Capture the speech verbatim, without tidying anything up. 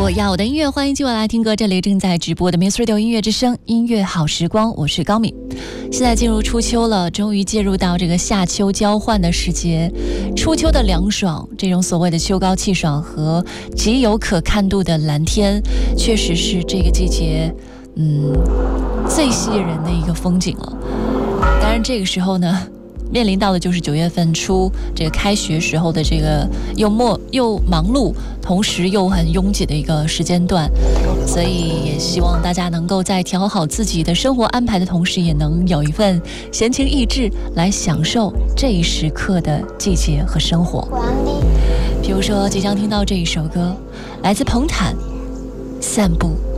我要我的音乐，欢迎今晚来听歌，这里正在直播的 Miss Radio 音乐之声音乐好时光，我是高敏。现在进入初秋了，终于介入到这个夏秋交换的时节。初秋的凉爽，这种所谓的秋高气爽和极有可看度的蓝天，确实是这个季节嗯最吸引人的一个风景了。当然这个时候呢，面临到的就是九月份初这个开学时候的这个又默又忙碌，同时又很拥挤的一个时间段，所以也希望大家能够在调好自己的生活安排的同时，也能有一份闲情逸致来享受这一时刻的季节和生活。比如说即将听到这一首歌，来自彭坦，散步。